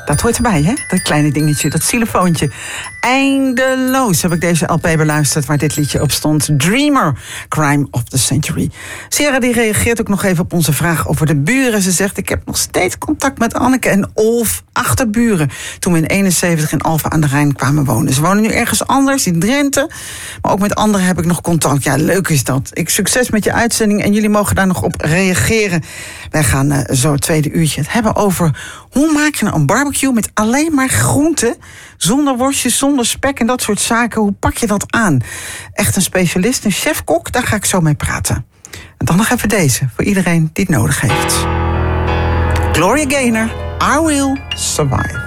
Dat hoort erbij, hè? Dat kleine dingetje, dat xylofoontje. Eindeloos heb ik deze LP beluisterd waar dit liedje op stond. Dreamer, Crime of the Century. Sarah die reageert ook nog even op onze vraag over de buren. Ze zegt, ik heb nog steeds contact met Anneke en Olf, achterburen. Toen we in 71 in Alphen aan de Rijn kwamen wonen. Ze wonen nu ergens anders, in Drenthe. Maar ook met anderen heb ik nog contact. Ja, leuk is dat. Succes met je uitzending en jullie mogen daar nog op reageren. Wij gaan zo het tweede uurtje het hebben over hoe maak je nou een barbecue met alleen maar groenten, zonder worstjes, zonder spek en dat soort zaken. Hoe pak je dat aan? Echt een specialist, een chef-kok, daar ga ik zo mee praten. En dan nog even deze, voor iedereen die het nodig heeft. Gloria Gaynor, I Will Survive.